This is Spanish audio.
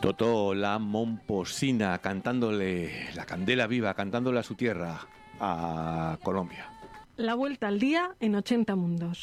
Totó la momposina cantándole la candela viva, cantándole a su tierra, a Colombia. La vuelta al día en 80 mundos.